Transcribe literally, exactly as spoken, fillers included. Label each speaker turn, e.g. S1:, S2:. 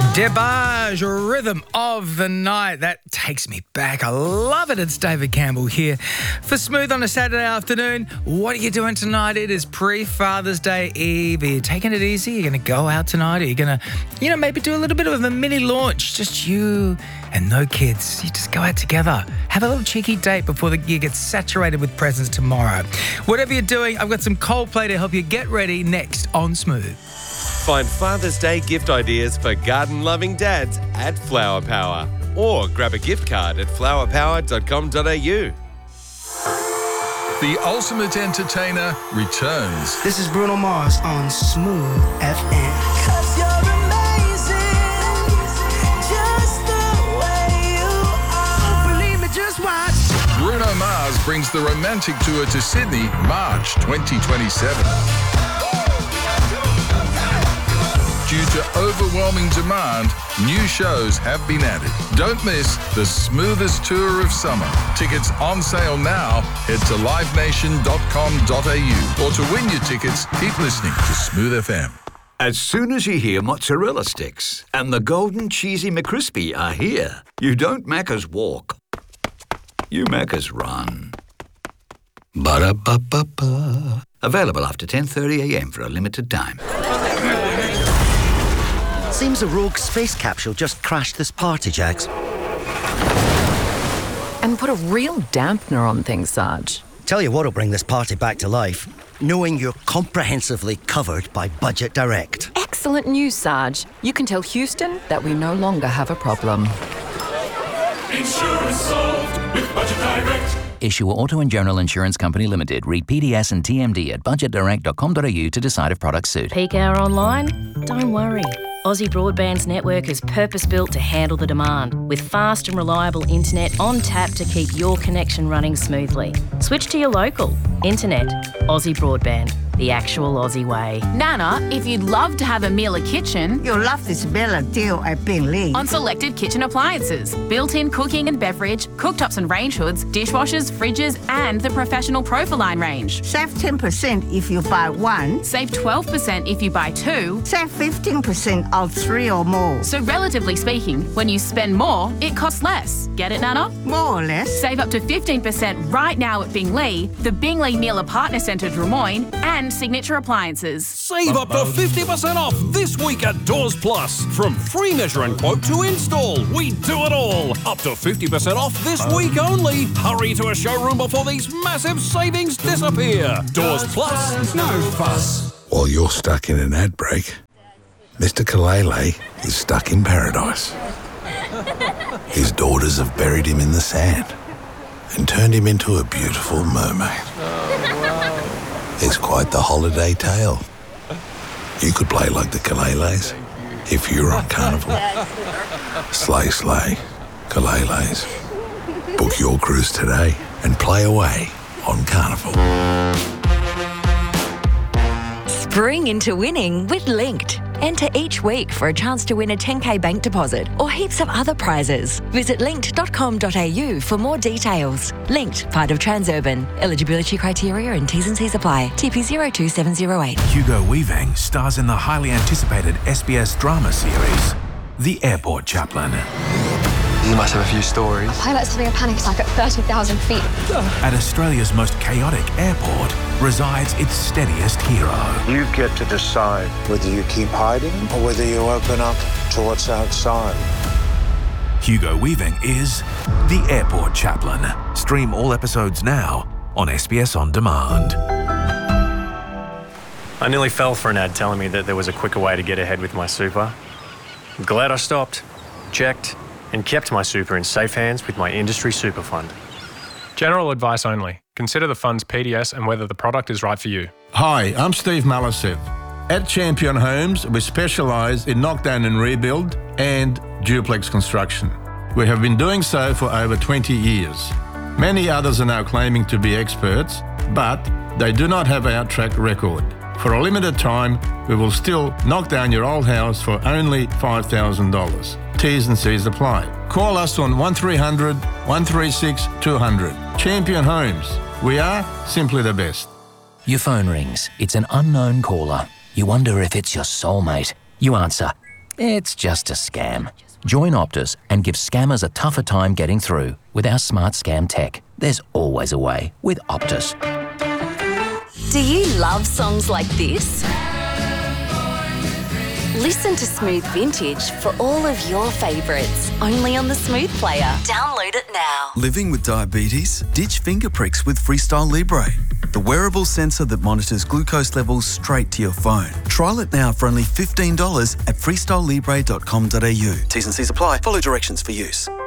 S1: Debarge, Rhythm of the Night. That takes me back. I love it. It's David Campbell here for Smooth on a Saturday afternoon. What are you doing tonight? It is pre-Father's Day Eve. Are you taking it easy? You're going to go out tonight? Are you going to, you know, maybe do a little bit of a mini launch? Just you and no kids. You just go out together. Have a little cheeky date before the year gets saturated with presents tomorrow. Whatever you're doing, I've got some Coldplay to help you get ready next on Smooth.
S2: Find Father's Day gift ideas for garden-loving dads at Flower Power, or grab a gift card at flower power dot com dot a u.
S3: The Ultimate Entertainer returns.
S4: This is Bruno Mars on Smooth F M.
S5: Cause you're amazing, just the way you are. Believe me, just watch.
S3: Bruno Mars brings the romantic tour to Sydney, March twenty twenty-seven. Due to overwhelming demand, new shows have been added. Don't miss the smoothest tour of summer. Tickets on sale now. Head to live nation dot com dot a u. Or to win your tickets, keep listening to Smooth F M.
S6: As soon as you hear mozzarella sticks and the golden cheesy McCrispy are here, you don't Macca's walk. You Macca's run. Ba-da-ba-ba-ba. Available after ten thirty a m for a limited time.
S7: Seems a rogue space capsule just crashed this party, Jags.
S8: And put a real dampener on things, Sarge.
S7: Tell you what'll bring this party back to life. Knowing you're comprehensively covered by Budget Direct.
S8: Excellent news, Sarge. You can tell Houston that we no longer have a problem.
S9: Insurance solved with Budget Direct.
S10: Issue Auto and General Insurance Company Limited. Read P D S and T M D at budget direct dot com dot a u to decide if products suit.
S11: Peak hour online? Don't worry. Aussie Broadband's network is purpose-built to handle the demand, with fast and reliable internet on tap to keep your connection running smoothly. Switch to your local. Internet. Aussie Broadband. The actual Aussie way.
S12: Nana, if you'd love to have a Miele kitchen,
S13: you'll love this Bella deal at Bingli.
S12: On selected kitchen appliances, built-in cooking and beverage, cooktops and range hoods, dishwashers, fridges, and the professional Profiline range.
S13: Save ten percent if you buy one.
S12: Save twelve percent if you buy two.
S13: Save fifteen percent on three or more.
S12: So relatively speaking, when you spend more, it costs less. Get it, Nana?
S13: More or less.
S12: Save up to fifteen percent right now at Bingli, the Bingli Miele Partner Centre Drummoyne, and Signature Appliances.
S14: Save up to fifty percent off this week at Doors Plus. From free measure and quote to install, we do it all. Up to fifty percent off this week only. Hurry to a showroom before these massive savings disappear. Doors Plus, no fuss.
S15: While you're stuck in an ad break, Mister Kalele is stuck in paradise. His daughters have buried him in the sand and turned him into a beautiful mermaid. It's quite the holiday tale. You could play like the Kaleles if you were on Carnival. Slay, slay, Kaleles. Book your cruise today and play away on Carnival.
S16: Spring into winning with Linked. Enter each week for a chance to win a ten k bank deposit or heaps of other prizes. Visit linked dot com dot a u for more details. Linked, part of Transurban. Eligibility criteria and T's and C's apply. T P zero two seven zero eight.
S17: Hugo Weaving stars in the highly anticipated S B S drama series, The Airport Chaplain.
S18: You must have a few stories.
S19: A pilot's having a panic attack at thirty thousand feet.
S17: At Australia's most chaotic airport resides its steadiest hero.
S20: You get to decide whether you keep hiding or whether you open up to what's outside.
S17: Hugo Weaving is The Airport Chaplain. Stream all episodes now on S B S On Demand.
S2: I nearly fell for an ad telling me that there was a quicker way to get ahead with my super. I'm glad I stopped, checked, and kept my super in safe hands with my industry super fund.
S5: General advice only. Consider the fund's P D S and whether the product is right for you.
S6: Hi, I'm Steve Malasev. At Champion Homes, we specialise in knockdown and rebuild and duplex construction. We have been doing so for over twenty years. Many others are now claiming to be experts, but they do not have our track record. For a limited time, we will still knock down your old house for only five thousand dollars. T's and C's apply. Call us on one three hundred, one three six, two hundred. Champion Homes. We are simply the best.
S10: Your phone rings. It's an unknown caller. You wonder if it's your soulmate. You answer. It's just a scam. Join Optus and give scammers a tougher time getting through with our smart scam tech. There's always a way with Optus.
S16: Do you love songs like this? Listen to Smooth Vintage for all of your favourites, only on the Smooth Player. Download it now.
S21: Living with diabetes? Ditch finger pricks with Freestyle Libre, the wearable sensor that monitors glucose levels straight to your phone. Trial it now for only fifteen dollars at freestyle libre dot com dot a u. T's and C's apply. Follow directions for use.